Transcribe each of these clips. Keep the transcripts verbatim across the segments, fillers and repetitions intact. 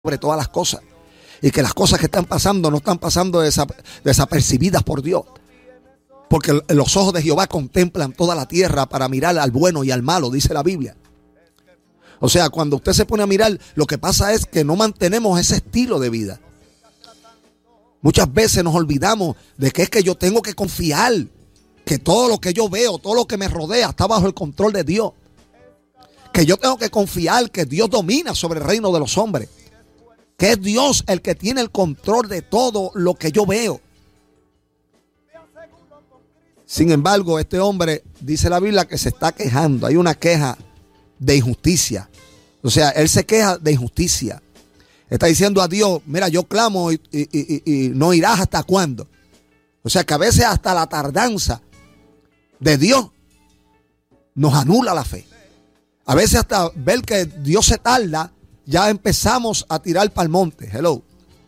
sobre todas las cosas, y que las cosas que están pasando no están pasando desap- desapercibidas por Dios, porque los ojos de Jehová contemplan toda la tierra para mirar al bueno y al malo, dice la Biblia. O sea, cuando usted se pone a mirar, lo que pasa es que no mantenemos ese estilo de vida. Muchas veces nos olvidamos de que es que yo tengo que confiar que todo lo que yo veo, todo lo que me rodea está bajo el control de Dios, que yo tengo que confiar que Dios domina sobre el reino de los hombres, que es Dios el que tiene el control de todo lo que yo veo. Sin embargo, este hombre, dice la Biblia, que se está quejando. Hay una queja de injusticia. O sea, él se queja de injusticia. Está diciendo a Dios, mira, yo clamo y, y, y, y no irás hasta cuándo. O sea, que a veces hasta la tardanza de Dios nos anula la fe. A veces hasta ver que Dios se tarda, ya empezamos a tirar para el monte. Hello.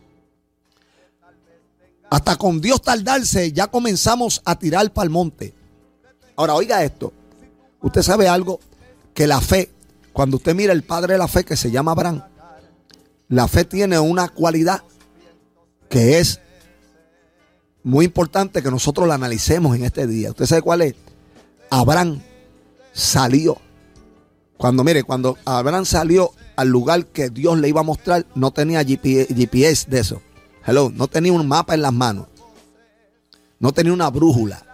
Hasta con Dios tardarse, ya comenzamos a tirar para el monte. Ahora, oiga esto. Usted sabe algo, que la fe, cuando usted mira el padre de la fe, que se llama Abraham, la fe tiene una cualidad que es muy importante que nosotros la analicemos en este día. ¿Usted sabe cuál es? Abraham salió. Cuando, mire, cuando Abraham salió al lugar que Dios le iba a mostrar, no tenía G P S de eso. Hello, no tenía un mapa en las manos. No tenía una brújula.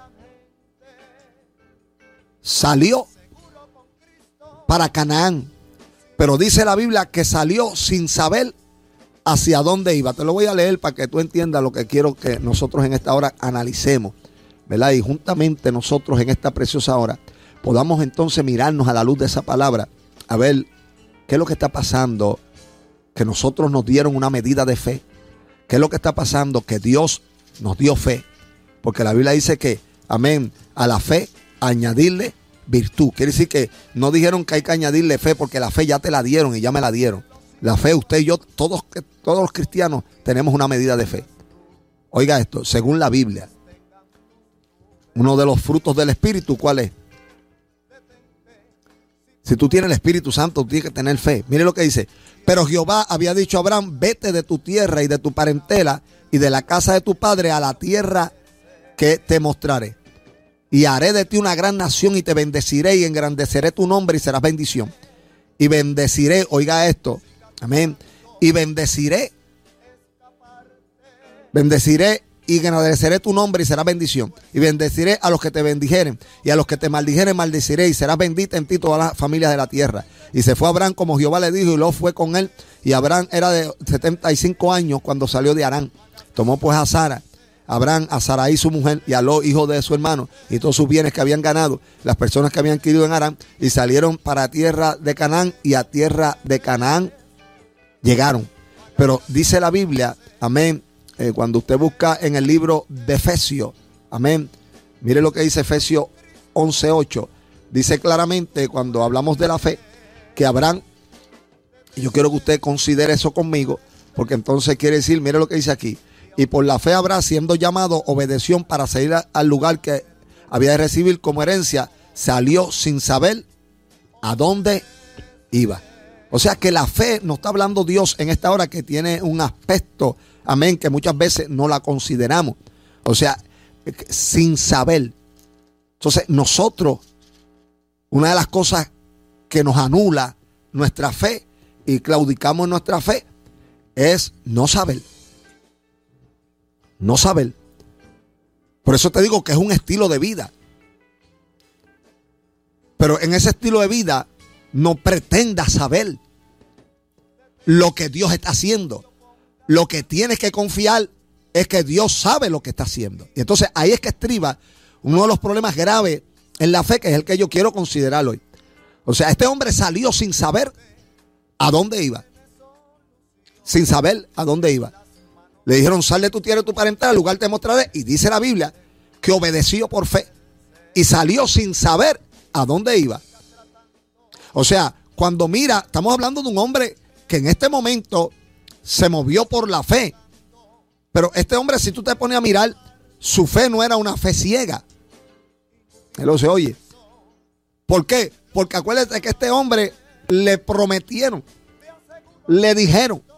Salió para Canaán. Pero dice la Biblia que salió sin saber hacia dónde iba. Te lo voy a leer para que tú entiendas lo que quiero que nosotros en esta hora analicemos, ¿verdad? Y juntamente nosotros en esta preciosa hora podamos entonces mirarnos a la luz de esa palabra, a ver qué es lo que está pasando, que nosotros nos dieron una medida de fe. ¿Qué es lo que está pasando? Que Dios nos dio fe. Porque la Biblia dice que, amén, a la fe añadirle virtud. Quiere decir que no dijeron que hay que añadirle fe, porque la fe ya te la dieron y ya me la dieron. La fe, usted y yo, todos, todos los cristianos tenemos una medida de fe. Oiga esto, según la Biblia, uno de los frutos del Espíritu, ¿cuál es? Si tú tienes el Espíritu Santo, tú tienes que tener fe. Mire lo que dice. Pero Jehová había dicho a Abraham, vete de tu tierra y de tu parentela y de la casa de tu padre a la tierra que te mostraré. Y haré de ti una gran nación y te bendeciré y engrandeceré tu nombre y serás bendición. Y bendeciré, oiga esto, amén. Y bendeciré, bendeciré y engrandeceré tu nombre y serás bendición. Y bendeciré a los que te bendijeren. Y a los que te maldijeren maldeciré. Y serás bendita en ti todas las familias de la tierra. Y se fue Abraham como Jehová le dijo, y Lot fue con él. Y Abraham era de setenta y cinco años cuando salió de Harán. Tomó pues a Sara, Abraham, a Sarai su mujer, y a Lot, hijo de su hermano, y todos sus bienes que habían ganado, las personas que habían adquirido en Harán, y salieron para tierra de Canaán, y a tierra de Canaán llegaron. Pero dice la Biblia, amén, eh, cuando usted busca en el libro de Efesios, amén, mire lo que dice Efesios once ocho, dice claramente cuando hablamos de la fe, que Abraham, y yo quiero que usted considere eso conmigo, porque entonces quiere decir, mire lo que dice aquí, y por la fe Abraham, siendo llamado, obedeció para salir al lugar que había de recibir como herencia, salió sin saber a dónde iba. O sea que la fe nos está hablando Dios en esta hora, que tiene un aspecto, amén, que muchas veces no la consideramos. O sea, sin saber. Entonces nosotros, una de las cosas que nos anula nuestra fe y claudicamos en nuestra fe es no saber. No saber. Por eso te digo que es un estilo de vida. Pero en ese estilo de vida no pretendas saber lo que Dios está haciendo. Lo que tienes que confiar es que Dios sabe lo que está haciendo. Y entonces ahí es que estriba uno de los problemas graves en la fe, que es el que yo quiero considerar hoy. O sea, este hombre salió sin saber a dónde iba. Sin saber a dónde iba. Le dijeron, sal de tu tierra y tu parentela, al lugar te mostraré. Y dice la Biblia que obedeció por fe. Y salió sin saber a dónde iba. O sea, cuando mira, estamos hablando de un hombre que en este momento se movió por la fe. Pero este hombre, si tú te pones a mirar, su fe no era una fe ciega. Él lo se oye. ¿Por qué? Porque acuérdate que este hombre le prometieron, le dijeron,